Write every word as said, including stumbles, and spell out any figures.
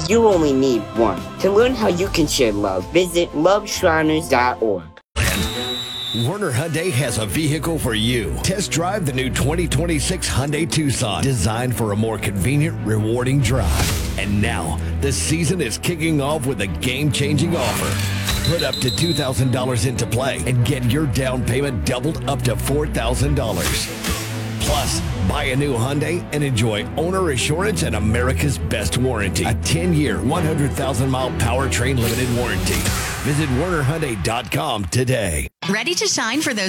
You only need one. To learn how you can share love, visit love shriners dot org. Werner Hyundai has a vehicle for you. Test drive the new twenty twenty-six Hyundai Tucson, designed for a more convenient, rewarding drive. And now, the season is kicking off with a game-changing offer. Put up to two thousand dollars into play and get your down payment doubled up to four thousand dollars. Plus, buy a new Hyundai and enjoy owner assurance and America's best warranty. A ten-year, one hundred thousand mile powertrain limited warranty. Visit Werner Hyundai dot com today. Ready to shine for those